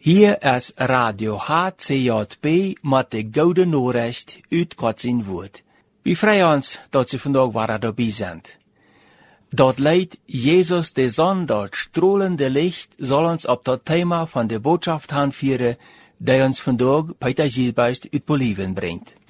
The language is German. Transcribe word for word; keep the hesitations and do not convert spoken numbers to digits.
Hier is Radio H C J B met de Gouden Noorrecht uit God zijn woord. We freuen ons dat Sie vandaag weer dabei sind. Dort leidt Jesus de Zon, dat strahlende Licht, soll uns op dat Thema van de Botschaft aanvieren, die uns vandaag Peter Gilbert uit Bolivien brengt.